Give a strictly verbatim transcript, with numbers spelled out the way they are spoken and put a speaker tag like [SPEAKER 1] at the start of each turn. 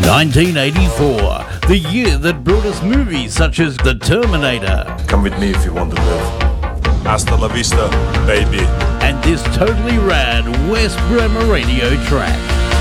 [SPEAKER 1] nineteen eighty-four, the year that brought us movies such as The Terminator.
[SPEAKER 2] Come with me if you want to live. Hasta la vista, baby.
[SPEAKER 1] And this totally rad West Bremer radio track.